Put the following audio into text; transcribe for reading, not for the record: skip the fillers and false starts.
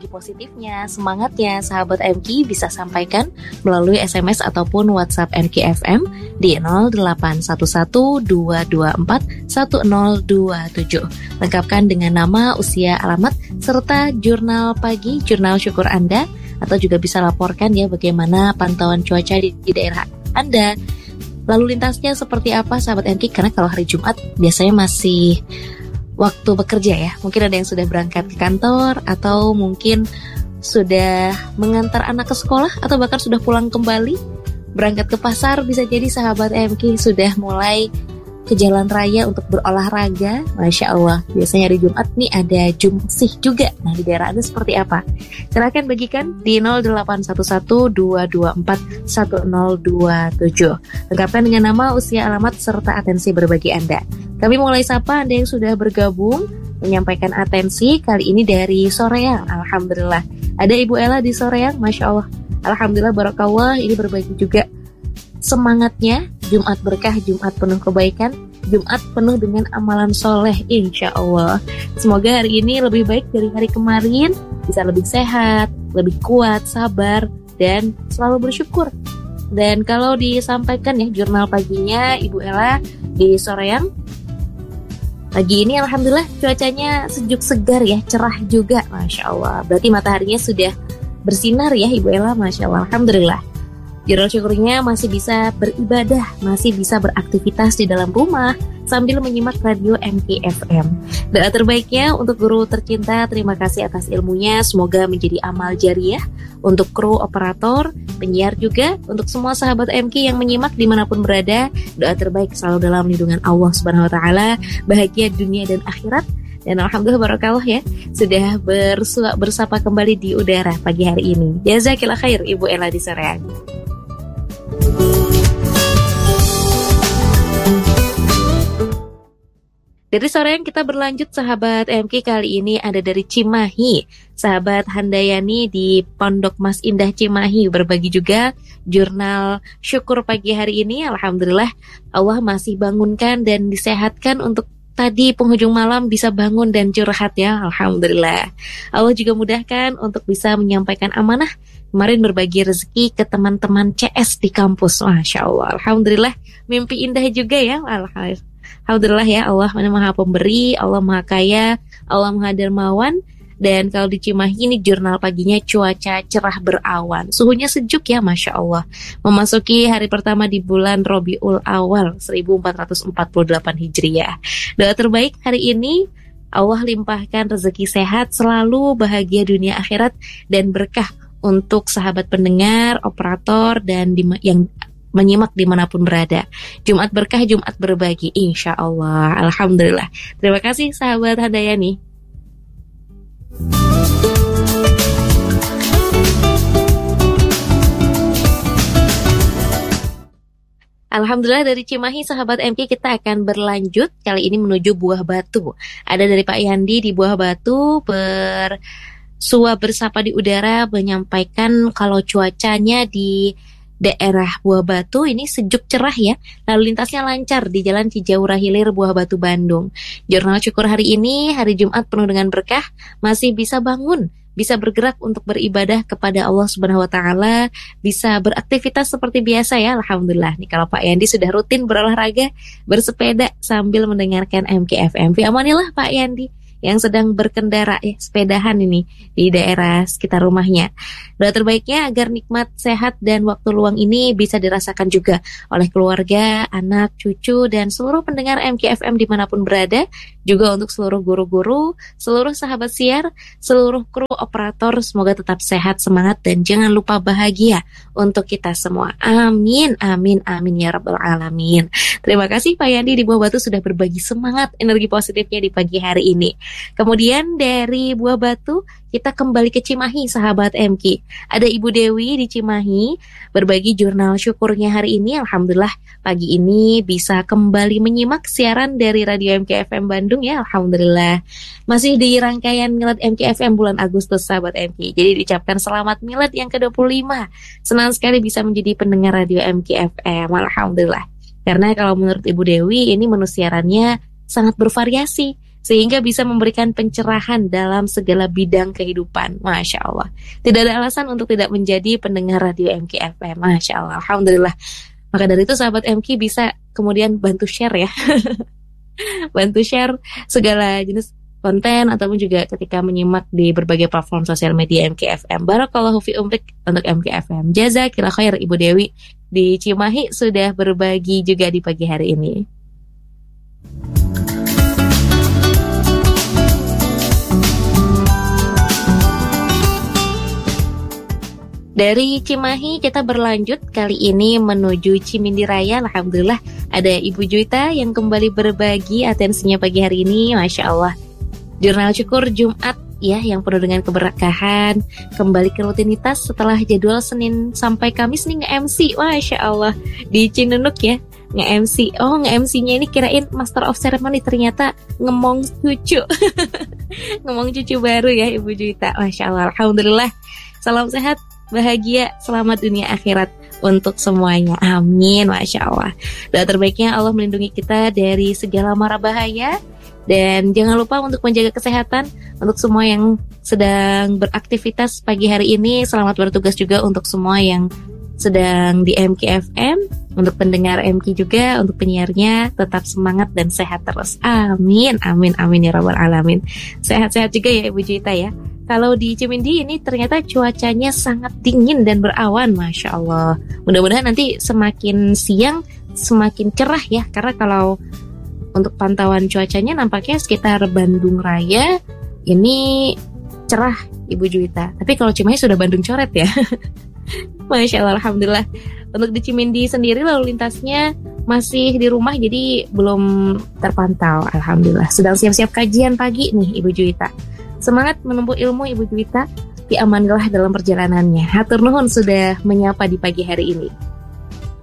positifnya, semangatnya sahabat MK bisa sampaikan melalui SMS ataupun WhatsApp MK FM di 0811-224-1027. Lengkapkan dengan nama, usia, alamat, serta jurnal pagi, jurnal syukur Anda, atau juga bisa laporkan ya bagaimana pantauan cuaca di daerah Anda. Lalu lintasnya seperti apa sahabat MK, karena kalau hari Jumat biasanya masih waktu bekerja ya. Mungkin ada yang sudah berangkat ke kantor, atau mungkin sudah mengantar anak ke sekolah, atau bahkan sudah pulang kembali, berangkat ke pasar. Bisa jadi sahabat MK sudah mulai ke jalan raya untuk berolahraga. Masya Allah, biasanya hari Jumat nih ada jumsih juga. Nah, di daerah Anda seperti apa? Silahkan bagikan di 0811-224-1027. Lengkapkan dengan nama, usia, alamat, serta atensi berbagi Anda. Kami mulai sapa Anda yang sudah bergabung menyampaikan atensi kali ini dari Soreang. Alhamdulillah, ada Ibu Ella di Soreang. Masya Allah, Alhamdulillah, Barakallah. Ini berbagi juga semangatnya. Jumat berkah, Jumat penuh kebaikan, Jumat penuh dengan amalan soleh, insya Allah. Semoga hari ini lebih baik dari hari kemarin, bisa lebih sehat, lebih kuat, sabar, dan selalu bersyukur. Dan kalau disampaikan ya jurnal paginya Ibu Ella di Soreang, pagi ini alhamdulillah cuacanya sejuk segar ya, cerah juga, Masya Allah. Berarti mataharinya sudah bersinar ya Ibu Ella, Masya Allah, alhamdulillah. Jurnal syukurnya masih bisa beribadah, masih bisa beraktivitas di dalam rumah sambil menyimak radio MK FM. Doa terbaiknya untuk guru tercinta, terima kasih atas ilmunya, semoga menjadi amal jariah untuk kru operator, penyiar juga, untuk semua sahabat MK yang menyimak dimanapun berada. Doa terbaik selalu dalam lindungan Allah Subhanahu Wa Taala, bahagia dunia dan akhirat. Dan alhamdulillah barakallah ya, sudah bersapa kembali di udara pagi hari ini. Jazakillah khair Ibu Ella di Soreang. Dari Soreang kita berlanjut sahabat MK, kali ini ada dari Cimahi. Sahabat Handayani di Pondok Mas Indah Cimahi berbagi juga jurnal syukur pagi hari ini. Alhamdulillah Allah masih bangunkan dan disehatkan untuk tadi penghujung malam bisa bangun dan curhat ya. Alhamdulillah Allah juga mudahkan untuk bisa menyampaikan amanah. Kemarin berbagi rezeki ke teman-teman CS di kampus. Masya Allah, alhamdulillah mimpi indah juga ya. Alhamdulillah ya, Allah Maha Pemberi, Allah Maha Kaya, Allah Maha Dermawan. Dan kalau di Cimahi ini jurnal paginya cuaca cerah berawan, suhunya sejuk ya, Masya Allah. Memasuki hari pertama di bulan Rabiul Awal 1448 Hijriah. Doa terbaik hari ini, Allah limpahkan rezeki sehat, selalu bahagia dunia akhirat, dan berkah untuk sahabat pendengar, operator, dan yang menyimak dimanapun berada. Jumat berkah, Jumat berbagi, insya Allah. Alhamdulillah. Terima kasih sahabat Handayani. Alhamdulillah dari Cimahi sahabat MK kita akan berlanjut kali ini menuju Buah Batu. Ada dari Pak Yandi di Buah Batu bersapa di udara menyampaikan kalau cuacanya di daerah Buah Batu ini sejuk cerah ya, lalu lintasnya lancar di Jalan Cijaura Hilir Buah Batu Bandung. Jurnal syukur hari ini hari Jumat penuh dengan berkah, masih bisa bangun, bisa bergerak untuk beribadah kepada Allah Subhanahu Wa Taala, bisa beraktivitas seperti biasa ya. Alhamdulillah nih kalau Pak Yandi sudah rutin berolahraga, bersepeda sambil mendengarkan MK FM. Fi amanillah Pak Yandi yang sedang berkendara ya, sepedahan ini di daerah sekitar rumahnya. Doa terbaiknya agar nikmat, sehat, dan waktu luang ini bisa dirasakan juga oleh keluarga, anak, cucu, dan seluruh pendengar MK FM dimanapun berada. Juga untuk seluruh guru-guru, seluruh sahabat siar, seluruh kru operator, semoga tetap sehat, semangat, dan jangan lupa bahagia untuk kita semua. Amin, amin, amin ya Rabbal Alamin. Terima kasih Pak Yandi di Buah Batu sudah berbagi semangat, energi positifnya di pagi hari ini. Kemudian dari Buah Batu kita kembali ke Cimahi sahabat MK. Ada Ibu Dewi di Cimahi berbagi jurnal syukurnya hari ini. Alhamdulillah pagi ini bisa kembali menyimak siaran dari Radio MK FM Bandung ya. Alhamdulillah masih di rangkaian Milad MK FM bulan Agustus sahabat MK. Jadi diucapkan selamat Milad yang ke-25. Senang sekali bisa menjadi pendengar Radio MK FM. Alhamdulillah. Karena kalau menurut Ibu Dewi ini menu siarannya sangat bervariasi sehingga bisa memberikan pencerahan dalam segala bidang kehidupan. Masya Allah. Tidak ada alasan untuk tidak menjadi pendengar radio MKFM. Masya Allah. Alhamdulillah. Maka dari itu sahabat MK bisa kemudian bantu share ya. Bantu share segala jenis konten ataupun juga ketika menyimak di berbagai platform sosial media MKFM. Barakallahu fi umrik untuk MKFM. Jazakillah khair Ibu Dewi di Cimahi sudah berbagi juga di pagi hari ini. Dari Cimahi kita berlanjut kali ini menuju Cimindi Raya. Alhamdulillah ada Ibu Juwita yang kembali berbagi atensinya pagi hari ini. Masya Allah. Jurnal Syukur Jumat ya yang penuh dengan keberkahan. Kembali ke rutinitas setelah jadwal Senin sampai Kamis nih nge-MC. Masya Allah. Di Cinunuk ya nge-MC. Oh nge-MC-nya ini kirain Master of Ceremony, ternyata ngemong cucu. Ngomong cucu baru ya Ibu Juwita. Masya Allah. Alhamdulillah. Salam sehat, bahagia, selamat dunia akhirat untuk semuanya. Amin. Masya Allah. Doa terbaiknya Allah melindungi kita dari segala mara bahaya. Dan jangan lupa untuk menjaga kesehatan untuk semua yang sedang beraktivitas pagi hari ini. Selamat bertugas juga untuk semua yang sedang di MKFM. Untuk pendengar MK juga, untuk penyiarnya tetap semangat dan sehat terus. Amin. Amin. Amin ya Rabbal Alamin. Sehat-sehat juga ya Ibu Juwita ya. Kalau di Cimindi ini ternyata cuacanya sangat dingin dan berawan, Masya Allah. Mudah-mudahan nanti semakin siang semakin cerah ya. Karena kalau untuk pantauan cuacanya nampaknya sekitar Bandung Raya ini cerah Ibu Juwita. Tapi kalau Cimahi sudah Bandung coret ya. Masya Allah, Alhamdulillah. Untuk di Cimindi sendiri lalu lintasnya masih di rumah jadi belum terpantau. Alhamdulillah. Sedang siap-siap kajian pagi nih Ibu Juwita. Semangat menempuh ilmu Ibu Juwita, diamanilah dalam perjalanannya. Hatur nuhun sudah menyapa di pagi hari ini.